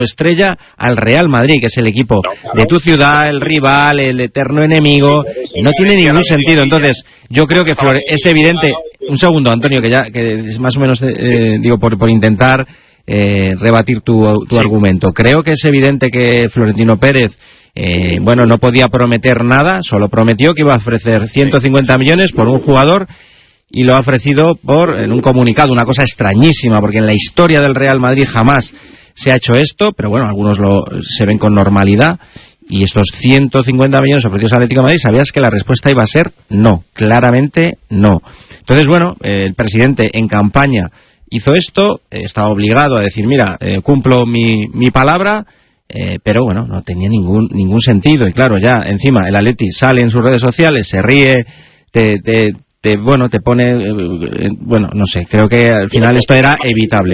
estrella al Real Madrid, que es el equipo de tu ciudad, el rival, el eterno enemigo, y no tiene ningún sentido. Entonces, yo creo que es evidente. Un segundo, Antonio, que es más o menos, digo, por intentar rebatir tu argumento. Creo que es evidente que Florentino Pérez, no podía prometer nada, solo prometió que iba a ofrecer 150 millones por un jugador, y lo ha ofrecido en un comunicado, una cosa extrañísima, porque en la historia del Real Madrid jamás se ha hecho esto, pero bueno, algunos se ven con normalidad, y estos 150 millones ofrecidos al Atlético de Madrid, ¿sabías que la respuesta iba a ser no? Claramente no. Entonces, el presidente en campaña hizo esto, estaba obligado a decir, mira, cumplo mi palabra, pero bueno, no tenía ningún sentido, y claro, ya encima el Atleti sale en sus redes sociales, se ríe, te pone, no sé, creo que al final esto era evitable.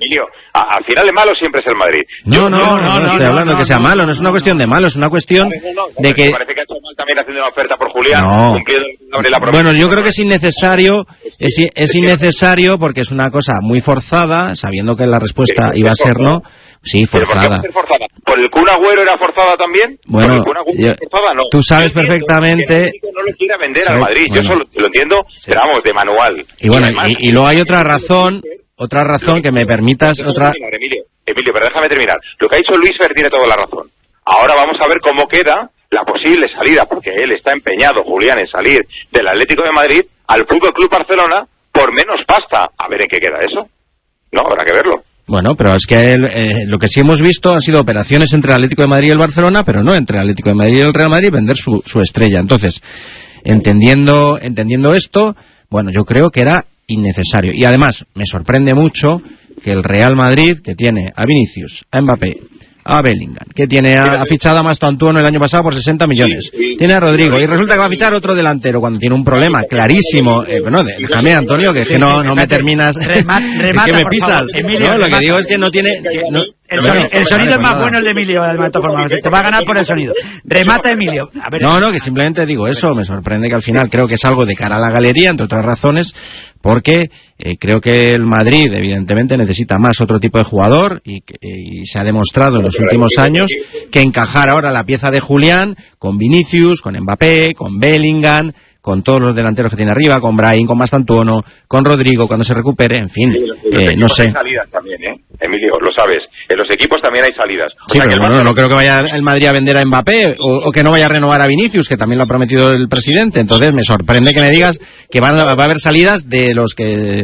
Al final el malo siempre es el Madrid. No estoy hablando de que sea malo, no es una cuestión de malo, es una cuestión de que... Parece que ha hecho mal también haciendo una oferta por Julián, cumpliendo la promesa. Bueno, yo creo que es innecesario, innecesario porque es una cosa muy forzada, sabiendo que la respuesta iba a ser no. Sí, forzada. ¿Por qué va a ser forzada? ¿Por el Kun Agüero era forzada también? Bueno, forzada, no. Tú sabes perfectamente... No lo quiera vender al Madrid, yo solo lo entiendo, pero vamos, de manual. Y bueno, y luego hay otra razón que me permitas... Emilio, pero déjame terminar. Lo que ha dicho Luis Fer tiene toda la razón. Ahora vamos a ver cómo queda la posible salida, porque él está empeñado, Julián, en salir del Atlético de Madrid al Fútbol Club Barcelona por menos pasta. A ver en qué queda eso. No, habrá que verlo. Bueno, pero es que lo que sí hemos visto han sido operaciones entre el Atlético de Madrid y el Barcelona, pero no entre el Atlético de Madrid y el Real Madrid vender su estrella. Entonces, entendiendo esto, yo creo que era innecesario. Y además, me sorprende mucho que el Real Madrid, que tiene a Vinicius, a Mbappé, a Bellingham, que tiene ha fichado a Mastantuono el año pasado por 60 millones, tiene a Rodrigo, y resulta que va a fichar otro delantero cuando tiene un problema clarísimo. Déjame, Antonio, que es que no me terminas, remata, es que me pisas. Emilio, lo que digo es que no tiene... El sonido es más bueno el de Emilio, de todas formas. Te va a ganar por el sonido. Remata, Emilio. A ver. Que simplemente digo eso. Me sorprende que al final creo que es algo de cara a la galería, entre otras razones, porque creo que el Madrid, evidentemente, necesita más otro tipo de jugador, y se ha demostrado en los últimos años que encajar ahora la pieza de Julián con Vinicius, con Mbappé, con Bellingham, con todos los delanteros que tiene arriba, con Brahim, con Mastantuono, con Rodrigo cuando se recupere, en fin, no sé. Hay salidas también, Emilio, lo sabes. En los equipos también hay salidas. Sí, pero no creo que vaya el Madrid a vender a Mbappé o que no vaya a renovar a Vinicius, que también lo ha prometido el presidente. Entonces me sorprende que me digas que va a haber salidas de los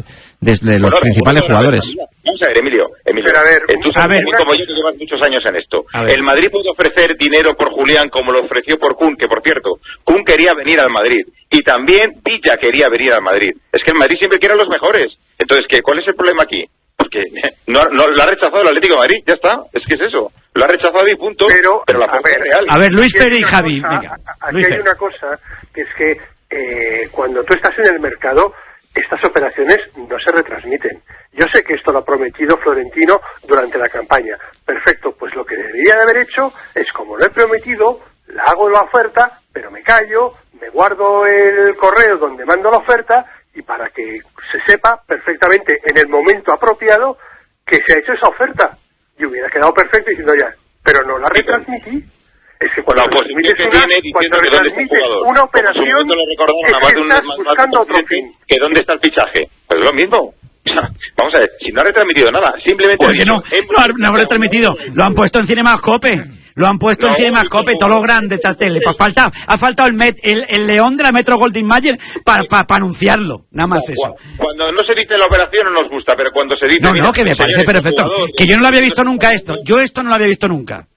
principales jugadores. Vamos a ver, Emilio, pero tú sabes como yo que llevas muchos años en esto. El Madrid puede ofrecer dinero por Julián como lo ofreció por Kun, que por cierto, Kun quería venir al Madrid. Y también Villa quería venir al Madrid. Es que el Madrid siempre quiere a los mejores. Entonces, ¿cuál es el problema aquí? Porque no lo ha rechazado el Atlético de Madrid, ya está. Es que es eso. Lo ha rechazado y punto. Pero la fuerza es real. A ver, Luis Fer y Javi, venga. Aquí hay una cosa, que es que cuando tú estás en el mercado, estas operaciones no se retransmiten. Yo sé que esto lo ha prometido Florentino durante la campaña. Perfecto, pues lo que debería de haber hecho es, como lo he prometido, la hago la oferta, pero me callo, me guardo el correo donde mando la oferta, y para que se sepa perfectamente en el momento apropiado que se ha hecho esa oferta. Y hubiera quedado perfecto diciendo ya, pero no la retransmití. Es que cuando retransmites una operación, estás buscando otro fin. ¿Que dónde está el fichaje? Pues lo mismo. Vamos a ver, si no ha retransmitido nada, simplemente... ¿Por qué no ha retransmitido? Lo han puesto en Cinemascope. Lo han puesto en Cinemascope, todo lo grande de esta tele. Ha faltado el león de la Metro Goldwyn Mayer para anunciarlo. Nada más eso. Cuando no se dice la operación no nos gusta, pero cuando se dice... que me parece perfecto. Que yo no lo había visto nunca esto. Yo esto no lo había visto nunca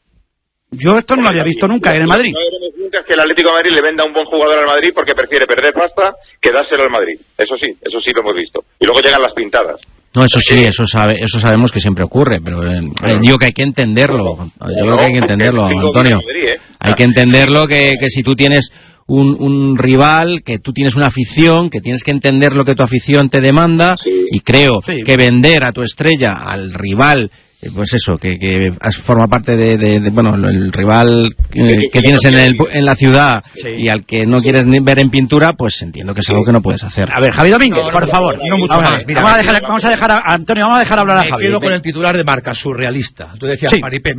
en el Madrid. No veremos nunca que el Atlético de Madrid le venda un buen jugador al Madrid porque prefiere perder pasta que dárselo al Madrid. Eso sí lo hemos visto. Y luego llegan las pintadas. No, eso sí, eso sabemos que siempre ocurre, pero digo que hay que entenderlo. Yo creo que hay que entenderlo, Antonio. Hay que entenderlo que si tú tienes un rival, que tú tienes una afición, que tienes que entender lo que tu afición te demanda, y creo que vender a tu estrella al rival pues eso, que forma parte de bueno, el rival que tienes en la ciudad, sí, y al que no quieres ni ver en pintura, pues entiendo que es algo que no puedes hacer. A ver, Javi Domínguez, por favor. No mucho más. Mira, vamos a dejar a Antonio, vamos a dejar hablar a Javi. Me quedo con el titular de Marca, surrealista. Tú decías, sí. Maripé,